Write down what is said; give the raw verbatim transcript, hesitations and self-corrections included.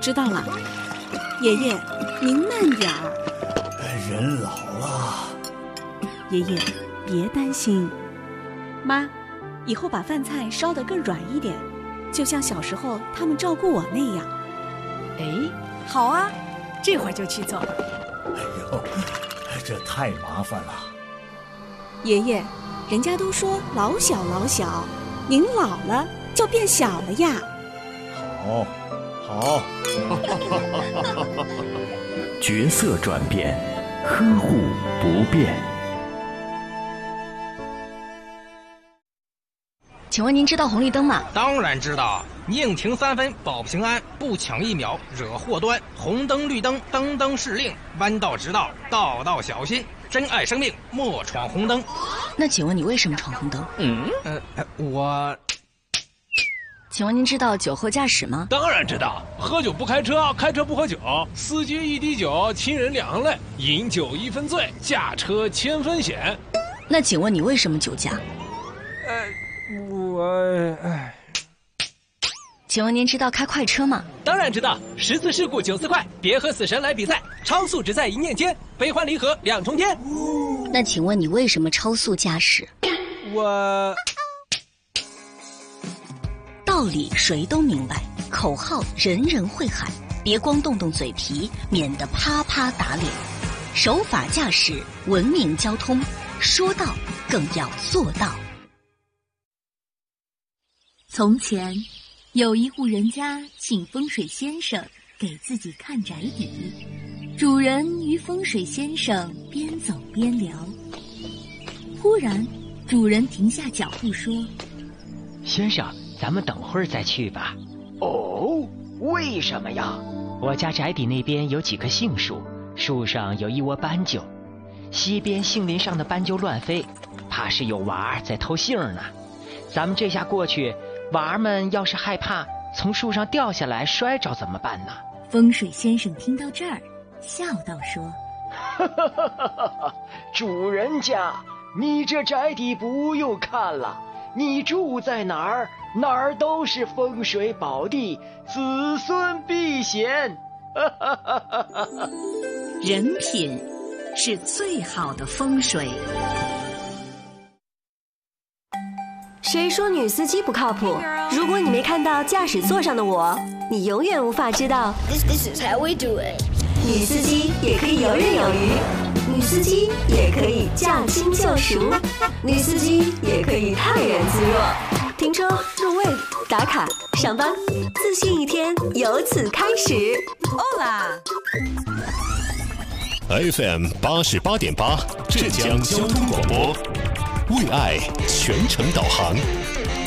知道了。爷爷，您慢点儿。 人老了。 爷爷，别担心。妈，以后把饭菜烧得更软一点，就像小时候他们照顾我那样。 哎，好啊，这会儿就去做。 哎呦，这太麻烦了。 爷爷，人家都说老小老小，您老了就变小了呀。 好，好。 角色转变，呵护不变。 请问您知道红绿灯吗？ 当然知道，宁停三分保平安，不抢一秒惹祸端。红灯绿灯灯灯是令，弯道直道道道小心。珍爱生命，莫闯红灯。 那请问你为什么闯红灯？ 嗯，呃，我。 请问您知道酒后驾驶吗？ 当然知道，喝酒不开车，开车不喝酒，司机一滴酒，亲人两行泪，饮酒一分醉，驾车千分险。 那请问你为什么酒驾？ 呃，我……哎。 请问您知道开快车吗？ 当然知道，十次事故九次快，别和死神来比赛，超速只在一念间，悲欢离合两重天。 那请问你为什么超速驾驶？ 我。 道理谁都明白，口号人人会喊，别光动动嘴皮，免得啪啪打脸。守法驾驶，文明交通，说到更要做到。 从前有一户人家请风水先生给自己看宅邸，主人与风水先生边走边聊。忽然主人停下脚步说： 先生，咱们等会儿再去吧。 哦，为什么呀？ 我家宅邸那边有几棵杏树，树上有一窝斑鸠，西边杏林上的斑鸠乱飞，怕是有娃儿在偷杏呢。咱们这下过去，娃儿们要是害怕从树上掉下来摔着怎么办呢？ 风水先生听到这儿笑道说： 主人家，你这宅邸不用看了，你住在哪儿，哪儿都是风水宝地，子孙避险。 人品是最好的风水。 谁说女司机不靠谱？如果你没看到驾驶座上的我，你永远无法知道 This, this is how we do it。 女司机也可以游刃有余，女司机也可以驾轻就熟，女司机也可以泰然自若。停车、入位、打卡、上班，自信一天由此开始。 哦啦 F M 八十八点八，浙江交通广播，为爱全程导航。